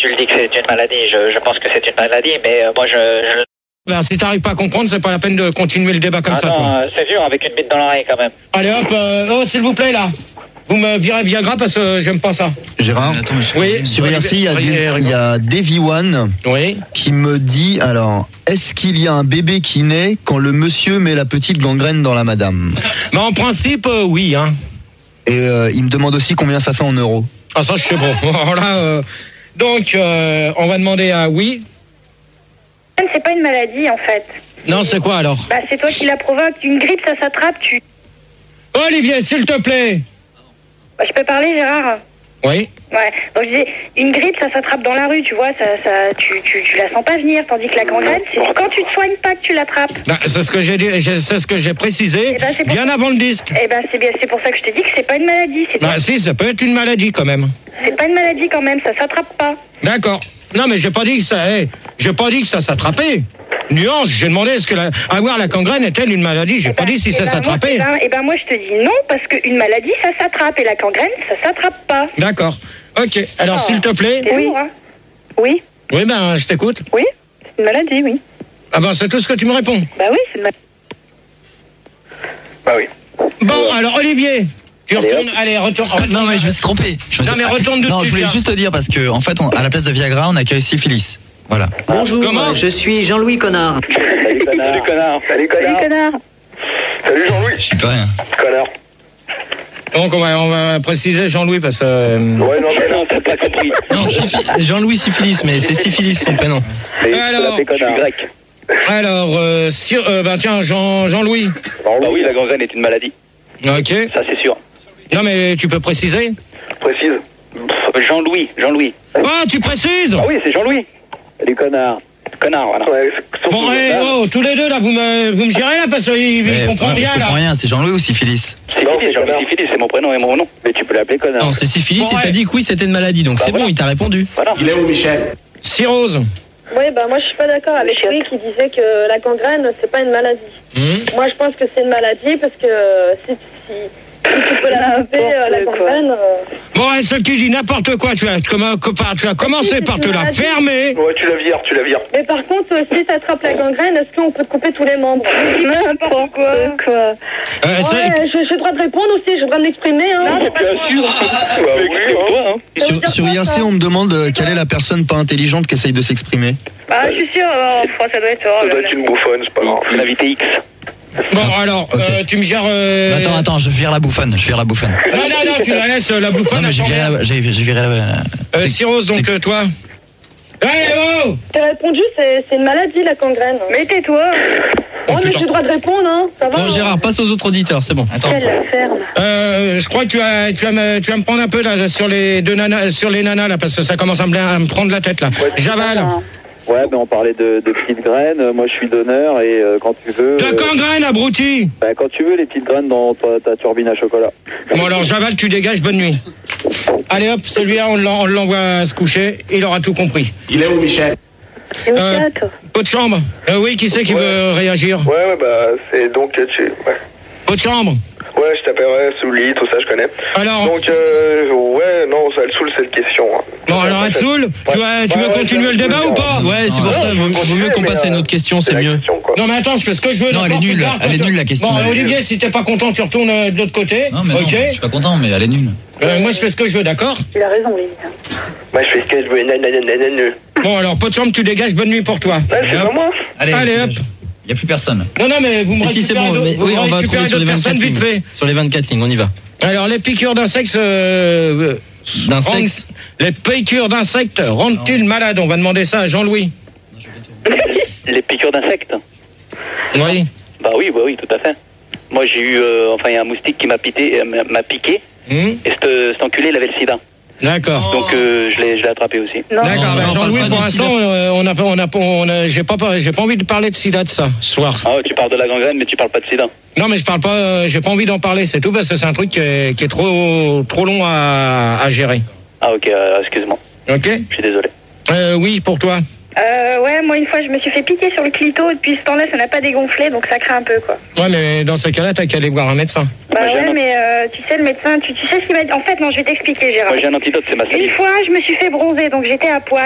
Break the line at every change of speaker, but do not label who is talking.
tu le dis que c'est une maladie, je pense que c'est une maladie, mais moi
Ben, si t'arrives pas à comprendre, c'est pas la peine de continuer le débat comme ça, toi.
non, c'est dur avec une bite dans l'oreille quand même.
Allez hop, oh s'il vous plaît là. Vous me virez Viagra parce que j'aime pas ça.
Gérard,
Oui.
sur IRC, il y a Davy One
Oui.
qui me dit, alors, est-ce qu'il y a un bébé qui naît quand le monsieur met la petite gangrène dans la madame?
Mais en principe, oui, hein.
Et il me demande aussi combien ça fait en euros.
Ah ça je sais bon. Voilà. Donc on va demander à oui.
C'est pas une maladie en fait.
Non, c'est quoi alors?
Bah c'est toi qui la provoque. Une grippe, ça s'attrape.
Olivier, s'il te plaît.
Bah, je peux parler, Gérard?
Oui.
Ouais. Donc je disais, une grippe, ça s'attrape dans la rue, tu vois. Tu la sens pas venir, tandis que la gangrène, c'est quand tu te soignes pas que tu l'attrapes.
Ben, c'est ce que j'ai dit, c'est ce que j'ai précisé
Eh ben, c'est pour
bien
ça.
avant le disque.
Eh ben c'est pour ça que je te dis que c'est pas une maladie.
Ben, si, ça peut être une maladie quand même.
C'est pas une maladie quand même, ça s'attrape pas.
D'accord. Non, mais j'ai pas dit que ça, j'ai pas dit que ça s'attrapait. Nuance, j'ai demandé est-ce que avoir la gangrène est-elle une maladie? J'ai pas dit si ça s'attrapait.
Moi je te dis non, parce qu'une maladie ça s'attrape et la gangrène ça s'attrape pas.
D'accord. Ok. Alors s'il te plaît.
Oui. Oui.
Oui, ben je t'écoute.
Oui. C'est une maladie, oui.
Ah ben c'est tout ce que tu me réponds.
Bah oui, c'est une maladie.
Bah oui.
Bon, alors Olivier, tu retournes. Allez, retourne.
Non, mais je me suis trompé.
Non, mais retourne de
Non,
suite,
je voulais
là.
juste te dire parce que en fait, à la place de Viagra, on accueille syphilis. Voilà.
Bonjour,
Comment
je suis Jean-Louis Connard.
Salut connard. Salut connard. Salut Jean-Louis.
Je suis pas rien.
Connard.
Donc on va préciser Jean-Louis parce que.
Ouais, non, t'as pas compris.
Non, Jean-Louis syphilis, mais c'est syphilis son prénom.
Alors,
connard. Grec.
Alors, ben tiens, Jean-Louis.
Bah oui, la gangrène est une maladie.
Ok.
Ça, c'est sûr.
Non, mais tu peux préciser?
Précise.
Jean-Louis.
Ah, tu précises?
Ah oui, c'est Jean-Louis. Salut connard. Connard, voilà. Ouais,
Bon, tous les deux là, vous me gérez là parce qu'il comprend rien
Je comprends
là.
rien, c'est Jean-Louis ou syphilis?
Syphilis, Jean-Louis Syphilis, c'est mon prénom et mon nom. Mais tu peux l'appeler connard.
Non, c'est syphilis,
Bon,
il t'a
ouais.
dit que oui, c'était une maladie, donc c'est
voilà.
bon, il t'a répondu.
Voilà.
Il est où Michel?
Cirrhose.
Oui, bah moi je suis pas d'accord avec lui qui disait que la gangrène c'est pas une maladie. Moi je pense que c'est une maladie parce que si tu peux l'attraper, la gangrène.
Bon, et celle qui dit n'importe quoi, tu as commencé par te la fermer.
Ouais, tu la vires.
Mais par contre, si tu attrapes la gangrène, est-ce qu'on peut te couper tous les membres? N'importe quoi. Ouais, j'ai le droit de répondre aussi, j'ai le droit de m'exprimer. Hein.
Bien sûr.
Sur IRC, on me demande quelle est la personne pas intelligente qui essaye de s'exprimer.
Bah je suis sûre, ça doit être
Ça doit être une bouffonne, c'est pas grave.
L'invité X.
Bon, alors, tu me gères.
Attends, je vire la bouffonne.
Non, tu la laisses la bouffonne.
Non, mais j'ai viré la.
Cirrhose, donc toi. Hey, oh!
J'ai répondu, c'est une maladie la gangrène.
Mais tais-toi.
Oh, mais j'ai le droit de répondre, hein. Ça va.
Bon, Gérard, passe aux autres auditeurs, c'est bon. Attends.
Quelle ferme.
Je crois que tu vas me prendre un peu là sur les nanas là parce que ça commence à me prendre la tête là. Javal.
Ouais, mais on parlait de petites graines. Moi, je suis donneur et quand tu veux.
De gangrène, abruti.
Bah, quand tu veux, les petites graines dans ta turbine à chocolat.
Bon alors Javal, tu dégages, bonne nuit. Allez hop, celui-là on l'envoie se coucher, il aura tout compris.
Il est où Michel?
Pot de chambre. Oui, qui c'est qui veut réagir?
Ouais, bah, c'est donc.
Pot de chambre.
Ouais, je t'appellerai sous le lit, tout ça, je connais.
Alors.
Donc, ouais, non, ça le saoule, c'est une question.
Bon alors Atsoul, tu veux continuer le débat ou pas?
Ouais, c'est pour ça, vaut mieux qu'on passe à une autre question, c'est mieux.
Non mais attends, je fais ce que je veux.
Non, elle est nulle, la question.
Bon Olivier, si t'es pas content, tu retournes de l'autre côté.
Non, mais non,
ok.
je suis pas content, mais elle est nulle.
Moi je fais ce que je veux, d'accord?
Il a raison, lui.
Moi, je fais ce que je veux, nanana.
Bon alors pot de chambre, tu dégages, bonne nuit pour toi.
Ouais, c'est pas moi.
Allez hop.
Il n'y a plus personne.
Non, mais vous me
Si, c'est bon, mais oui, on va trouver sur les 24
vite
lignes.
fait.
Sur les 24 lignes, on y va.
Alors, les piqûres d'insectes...
D'insectes.
Les piqûres d'insectes rendent-ils malades? On va demander ça à Jean-Louis.
Les piqûres d'insectes?
Oui.
Bah oui, tout à fait. Moi j'ai eu, il y a un moustique qui m'a piqué, et cet enculé il avait le sida.
D'accord.
Donc je l'ai attrapé aussi.
D'accord,
non,
Jean-Louis,
pas
pour
du
l'instant, j'ai pas envie de parler de sida de ça, ce soir.
Ah ouais, tu parles de la gangrène, mais tu parles pas de sida.
Non, mais je parle pas, j'ai pas envie d'en parler, c'est tout, parce que c'est un truc qui est trop long à gérer.
Ah ok, excuse-moi.
Ok?
Je suis désolé.
Oui, pour toi.
Ouais, moi une fois je me suis fait piquer sur le clito et depuis ce temps-là ça n'a pas dégonflé donc ça craint un peu quoi.
Ouais, mais dans ce cas-là, t'as qu'à aller voir un médecin.
Bah ouais, mais tu sais le médecin, tu sais ce qu'il m'a dit. En fait non, je vais t'expliquer Gérard.
Moi j'ai un antidote, c'est ma salive.
Une fois je me suis fait bronzer donc j'étais à poil.